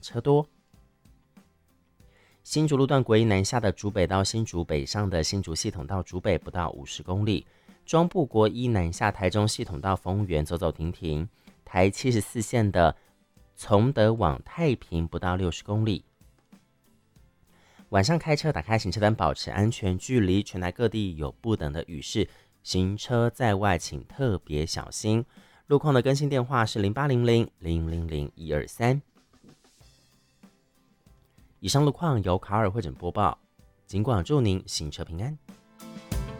车多。新竹路段国一南下的竹北到新竹北上的新竹系统到竹北不到50公里，中部国一南下台中系统到丰原走走停停，台74线的从德往太平不到60公里。晚上开车打开行车灯，保持安全距离。全台各地有不等的雨势，行车在外请特别小心。路况的更新电话是0800-000-123。以上路况由卡尔会诊播报，尽管祝您行车平安。